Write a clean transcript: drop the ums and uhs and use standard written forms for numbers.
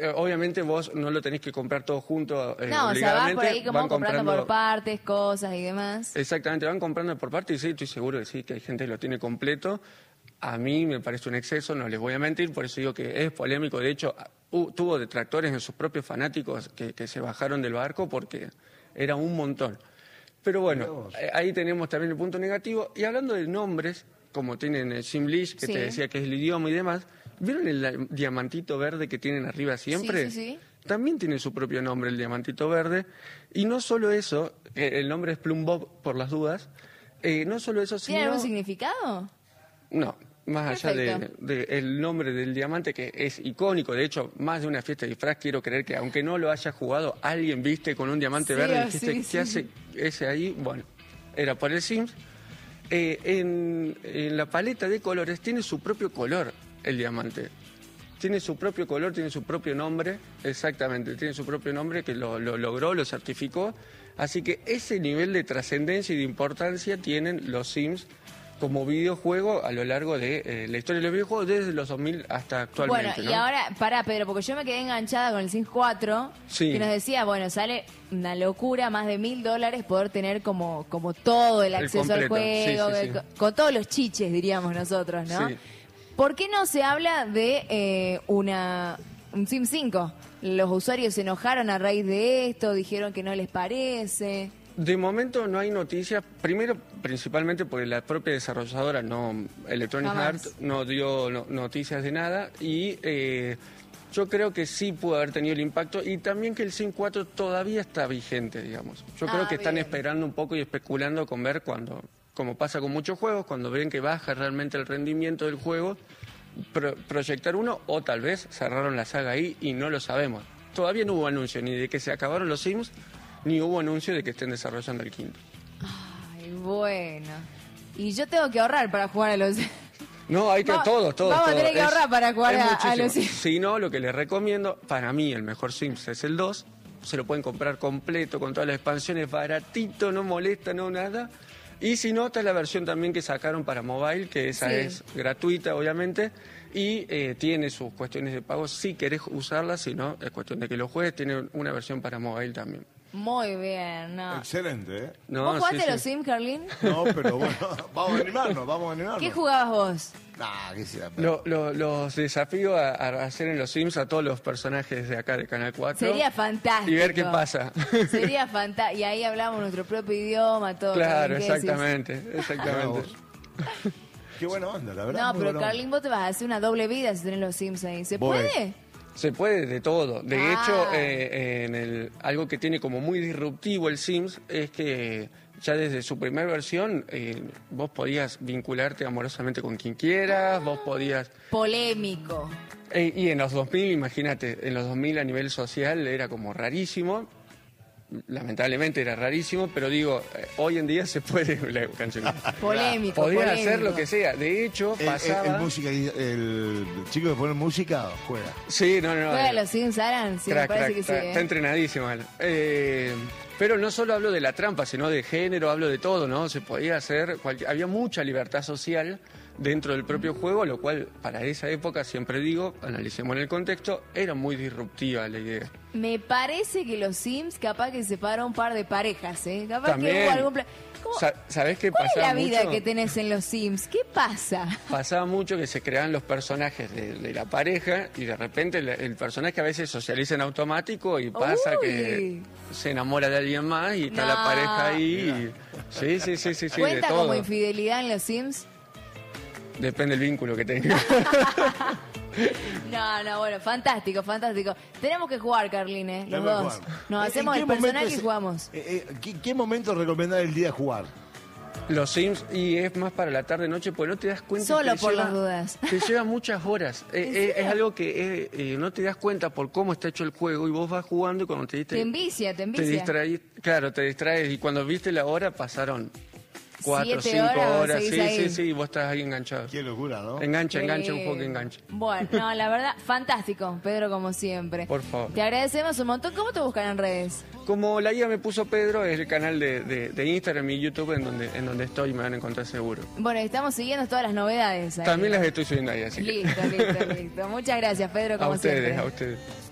obviamente vos no lo tenés que comprar todo junto No, o sea, vas por ahí como van comprando por partes, cosas y demás. Exactamente, van comprando por partes y sí, estoy seguro que sí, que hay gente que lo tiene completo. A mí me parece un exceso, no les voy a mentir, por eso digo que es polémico. De hecho, tuvo detractores en sus propios fanáticos que se bajaron del barco porque era un montón. Pero bueno, ahí tenemos también el punto negativo. Y hablando de nombres, como tienen el Simlish, que te decía que es el idioma y demás, ¿vieron el diamantito verde que tienen arriba siempre? Sí. También tiene su propio nombre, el diamantito verde. Y no solo eso, el nombre es Plum Bob, por las dudas. No solo eso, sino... ¿Tiene algún significado? No, más allá del nombre del diamante, que es icónico. De hecho, más de una fiesta de disfraz, quiero creer que, aunque no lo haya jugado, alguien viste con un diamante verde y dijiste, ¿qué hace ese ahí? Bueno, era por el Sims. En la paleta de colores tiene su propio color el diamante. Tiene su propio color, tiene su propio nombre, exactamente, tiene su propio nombre que lo logró, lo certificó. Así que ese nivel de trascendencia y de importancia tienen los Sims como videojuego a lo largo de la historia de los videojuegos desde los 2000 hasta actualmente. Bueno, y ahora, pará, Pedro, porque yo me quedé enganchada con el Sims 4, que nos decía, bueno, sale una locura, más de $1000 poder tener como todo el acceso al juego, con todos los chiches, diríamos nosotros, ¿no? Sí. ¿Por qué no se habla de un Sims 5? Los usuarios se enojaron a raíz de esto, dijeron que no les parece... De momento no hay noticias, primero principalmente porque la propia desarrolladora, Electronic Arts, no dio noticias de nada y yo creo que sí pudo haber tenido el impacto y también que el Sims 4 todavía está vigente, digamos. Yo creo que están esperando un poco y especulando con ver como pasa con muchos juegos, cuando ven que baja realmente el rendimiento del juego, proyectar uno o tal vez cerraron la saga ahí y no lo sabemos. Todavía no hubo anuncio ni de que se acabaron los Sims, ni hubo anuncio de que estén desarrollando el quinto. Ay, bueno. Y yo tengo que ahorrar para jugar a los... No, hay que todo. Vamos a tener que ahorrar para jugar a los Sims. Si no, lo que les recomiendo, para mí el mejor Sims es el 2. Se lo pueden comprar completo, con todas las expansiones, baratito, no molesta, no nada. Y si no, está la versión también que sacaron para mobile, que esa es gratuita, obviamente, y tiene sus cuestiones de pago si querés usarla, si no, es cuestión de que lo juegues, tiene una versión para mobile también. Muy bien, ¿no? Excelente, ¿eh? ¿Vos jugaste los Sims, Carlín? No, pero bueno, vamos a animarnos. ¿Qué jugabas vos? Nah, ¿qué será? Los desafío a hacer en los Sims a todos los personajes de acá de Canal 4. Sería fantástico. Y ver qué pasa. Sería fantástico. Y ahí hablamos nuestro propio idioma, todo. Claro, exactamente. Qué buena onda, la verdad. No, pero Carlín, vos te vas a hacer una doble vida si tenés los Sims ahí. ¿Se puede? Se puede de todo. De hecho, algo que tiene como muy disruptivo el Sims es que ya desde su primera versión vos podías vincularte amorosamente con quien quieras, vos podías... Polémico. Y en los 2000, imagínate, en los 2000 a nivel social era como rarísimo. Lamentablemente era rarísimo, pero digo, hoy en día se puede... Polémico. Podía hacer lo que sea. De hecho, pasaba... El chico que pone música juega. Sí, no. ¿Juega los Sims, Alan? Sí, me parece que sí. Está entrenadísimo, Alan. Pero no solo hablo de la trampa, sino de género, hablo de todo, ¿no? Se podía hacer... Había mucha libertad social dentro del propio juego, lo cual para esa época, siempre digo, analicemos en el contexto, era muy disruptiva la idea. Me parece que los Sims capaz que separa un par de parejas, ¿eh? Capaz También, que hubo algún plan... ¿Sabés qué pasaba? ¿Cuál es la vida mucho? que tenés en los Sims? ¿Qué pasa? Pasaba mucho que se creaban los personajes de la pareja y de repente el personaje a veces socializa en automático y pasa que se enamora de alguien más y está la pareja ahí. Sí. ¿Cuenta de todo. como infidelidad en los Sims? Depende del vínculo que tenga. No, bueno, fantástico. Tenemos que jugar, Carlín, ¿eh? Los dos. Nos hacemos el personaje y jugamos. ¿Qué momento recomendar el día jugar? Los Sims, y es más para la tarde-noche, porque no te das cuenta. Solo por las dudas. Te lleva muchas horas. Es algo que no te das cuenta por cómo está hecho el juego y vos vas jugando y cuando te diste... Te envicia. Te distraes, te distraes y cuando viste la hora pasaron 4 o 5 horas. Sí, vos estás ahí enganchado. Qué locura, ¿no? Engancha, un juego que engancha. Bueno, no, la verdad, fantástico, Pedro, como siempre. Por favor. Te agradecemos un montón. ¿Cómo te buscan en redes? Como la guía me puso Pedro, es el canal de Instagram y YouTube en donde estoy y me van a encontrar seguro. Bueno, estamos siguiendo todas las novedades ahí. También las estoy subiendo ahí, así Listo. Muchas gracias, Pedro, como siempre. A ustedes.